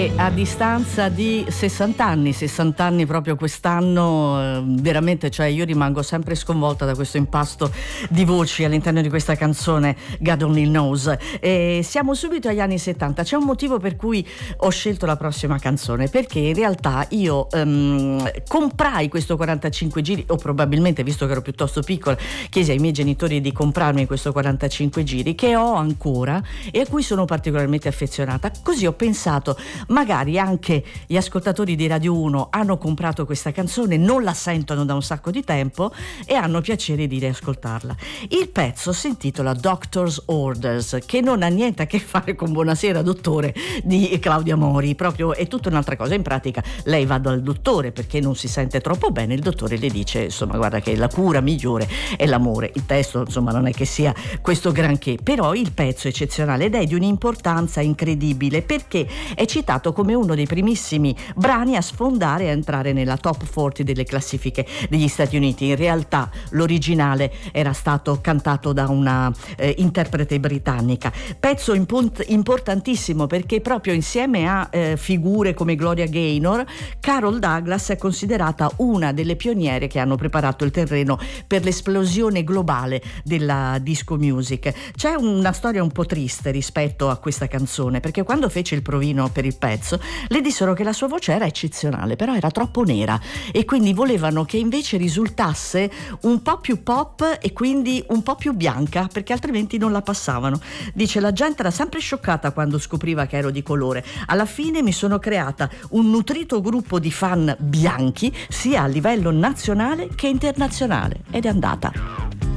E a distanza di 60 anni proprio quest'anno, veramente, cioè io rimango sempre sconvolta da questo impasto di voci all'interno di questa canzone God Only Knows. E siamo subito agli anni 70. C'è un motivo per cui ho scelto la prossima canzone, perché in realtà io comprai questo 45 giri, o probabilmente, visto che ero piuttosto piccola, chiesi ai miei genitori di comprarmi questo 45 giri che ho ancora e a cui sono particolarmente affezionata. Così ho pensato, magari anche gli ascoltatori di Radio 1 hanno comprato questa canzone, non la sentono da un sacco di tempo e hanno piacere di riascoltarla. Il pezzo si intitola Doctor's Orders, che non ha niente a che fare con Buonasera dottore di Claudia Mori, proprio è tutta un'altra cosa. In pratica lei va dal dottore perché non si sente troppo bene, il dottore le dice insomma guarda che la cura migliore è l'amore. Il testo insomma non è che sia questo granché, però il pezzo è eccezionale ed è di un'importanza incredibile perché è citato come uno dei primissimi brani a sfondare e a entrare nella top 40 delle classifiche degli Stati Uniti. In realtà l'originale era stato cantato da una interprete britannica. Pezzo importantissimo perché proprio insieme a figure come Gloria Gaynor, Carol Douglas è considerata una delle pioniere che hanno preparato il terreno per l'esplosione globale della disco music. C'è una storia un po' triste rispetto a questa canzone, perché quando fece il provino per il pezzo le dissero che la sua voce era eccezionale, però era troppo nera e quindi volevano che invece risultasse un po' più pop e quindi un po' più bianca, perché altrimenti non la passavano. Dice: la gente era sempre scioccata quando scopriva che ero di colore. Alla fine mi sono creata un nutrito gruppo di fan bianchi sia a livello nazionale che internazionale ed è andata.